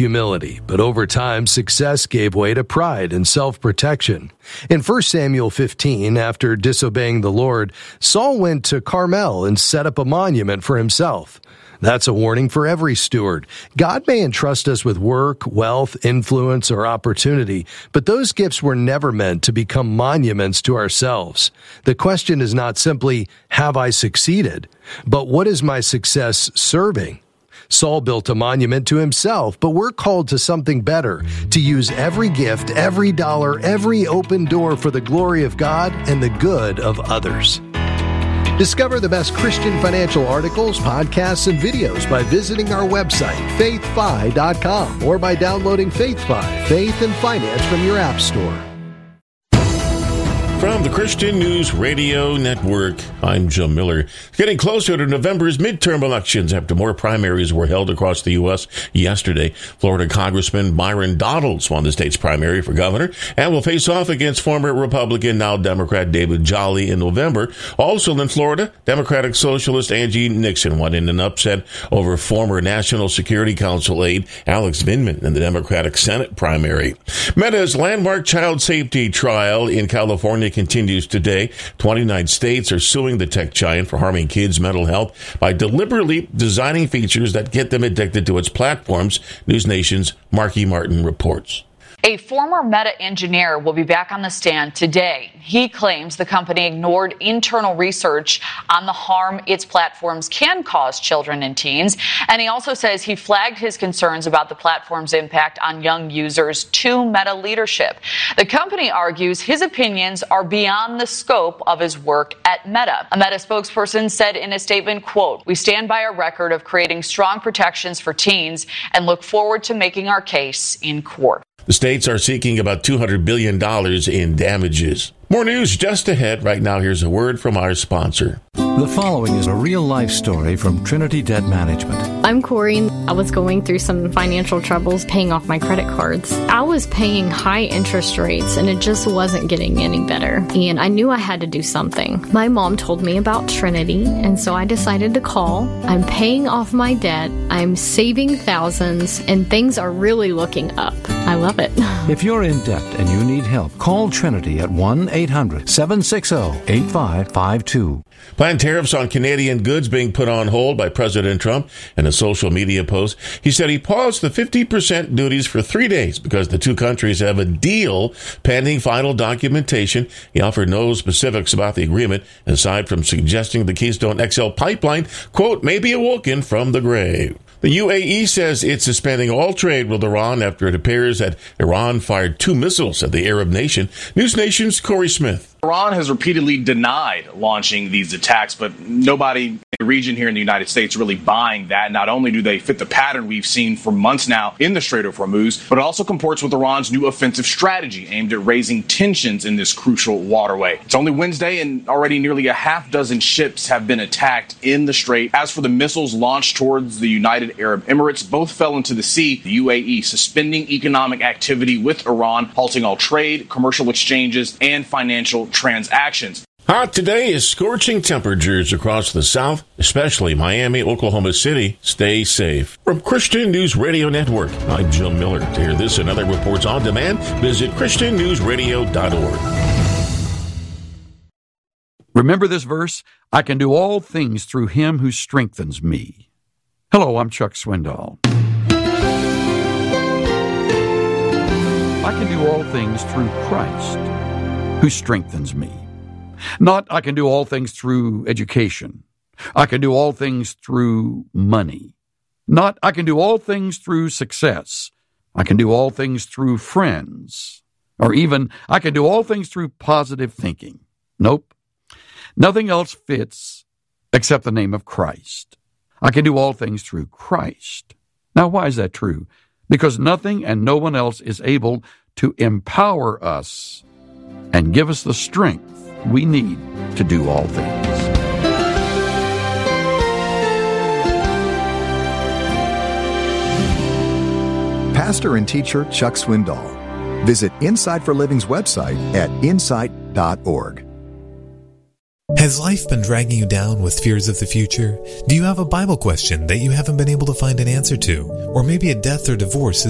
humility, but over time, success gave way to pride and self-protection. In 1 Samuel 15, after disobeying the Lord, Saul went to Carmel and set up a monument for himself. That's a warning for every steward. God may entrust us with work, wealth, influence, or opportunity, but those gifts were never meant to become monuments to ourselves. The question is not simply, have I succeeded? But what is my success serving? Saul built a monument to himself, but we're called to something better, to use every gift, every dollar, every open door for the glory of God and the good of others. Discover the best Christian financial articles, podcasts, and videos by visiting our website, faithfi.com, or by downloading FaithFi, Faith and Finance from your app store. From the Christian News Radio Network, I'm Jim Miller. Getting closer to November's midterm elections after more primaries were held across the U.S. yesterday. Florida Congressman Byron Donalds won the state's primary for governor and will face off against former Republican, now Democrat David Jolly in November. Also in Florida, Democratic Socialist Angie Nixon won in an upset over former National Security Council aide Alex Vindman in the Democratic Senate primary. Meta's landmark child safety trial in California continues today. 29 states are suing the tech giant for harming kids' mental health by deliberately designing features that get them addicted to its platforms, News Nation's Marky Martin reports. A former Meta engineer will be back on the stand today. He claims the company ignored internal research on the harm its platforms can cause children and teens. And he also says he flagged his concerns about the platform's impact on young users to Meta leadership. The company argues his opinions are beyond the scope of his work at Meta. A Meta spokesperson said in a statement, quote, "We stand by our record of creating strong protections for teens and look forward to making our case in court." The states are seeking about $200 billion in damages. More news just ahead. Right now, here's a word from our sponsor. The following is a real-life story from Trinity Debt Management. I'm Corey. I was going through some financial troubles paying off my credit cards. I was paying high interest rates, and it just wasn't getting any better. And I knew I had to do something. My mom told me about Trinity, and so I decided to call. I'm paying off my debt. I'm saving thousands, and things are really looking up. I love it. If you're in debt and you need help, call Trinity at 1-800-760-8552. Planned tariffs on Canadian goods being put on hold by President Trump in a social media post. He said he paused the 50% duties for 3 days because the two countries have a deal pending final documentation. He offered no specifics about the agreement, aside from suggesting the Keystone XL pipeline, quote, may be awoken from the grave. The UAE says it's suspending all trade with Iran after it appears that Iran fired 2 missiles at the Arab nation. News Nation's Corey Smith. Iran has repeatedly denied launching these attacks, but nobody in the region here in the United States really buying that. Not only do they fit the pattern we've seen for months now in the Strait of Hormuz, but it also comports with Iran's new offensive strategy aimed at raising tensions in this crucial waterway. It's only Wednesday, and already nearly a half dozen ships have been attacked in the strait. As for the missiles launched towards the United Arab Emirates, both fell into the sea. The UAE suspending economic activity with Iran, halting all trade, commercial exchanges, and financial transactions. Hot today is scorching temperatures across the South, especially Miami, Oklahoma City. Stay safe. From Christian News Radio Network, I'm Jim Miller. To hear this and other reports on demand, visit ChristianNewsRadio.org. Remember this verse? I can do all things through him who strengthens me. Hello, I'm Chuck Swindoll. I can do all things through Christ who strengthens me. Not I can do all things through education. I can do all things through money. Not I can do all things through success. I can do all things through friends. Or even I can do all things through positive thinking. Nope. Nothing else fits except the name of Christ. I can do all things through Christ. Now, why is that true? Because nothing and no one else is able to empower us and give us the strength we need to do all things. Pastor and teacher Chuck Swindoll. Visit Insight for Living's website at insight.org. Has life been dragging you down with fears of the future? Do you have a Bible question that you haven't been able to find an answer to? Or maybe a death or divorce is